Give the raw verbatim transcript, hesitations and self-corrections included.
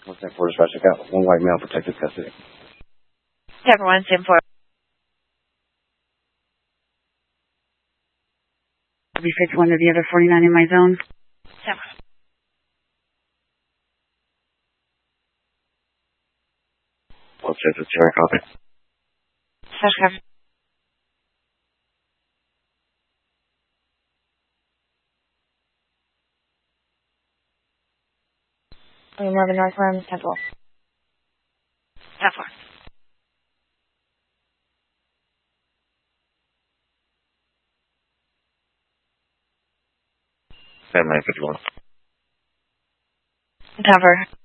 What's that for dispatch? I got one white male protective custody. Seven one seven four. W fifty-one to the other forty-nine in my zone. Seven. What's that? It's your copy. Slash cover. Marvin North Rams, ten four. ten four. seven nine fifty-one. Cover.